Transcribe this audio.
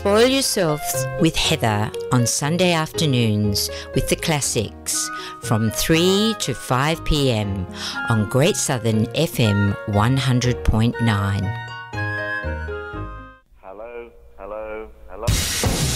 Spoil yourselves with Heather on Sunday afternoons with the classics from 3 to 5 p.m. on Great Southern FM 100.9.